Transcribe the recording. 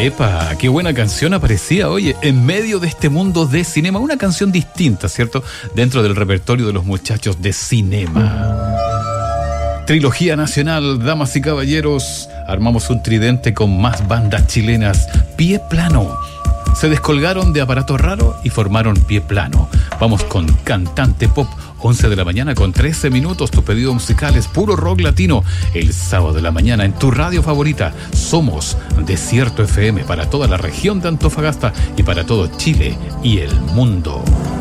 Epa, qué buena canción aparecía, oye, en medio de este mundo de cinema. Una canción distinta, ¿cierto? Dentro del repertorio de los muchachos de cinema. Trilogía nacional, damas y caballeros. Armamos un tridente con más bandas chilenas. Pie Plano. Se descolgaron de Aparato Raro y formaron Pie Plano. Vamos con Cantante Pop. 11 de la mañana con 13 minutos. Tu pedido musical es puro rock latino. El sábado de la mañana en tu radio favorita. Somos Desierto FM para toda la región de Antofagasta y para todo Chile y el mundo.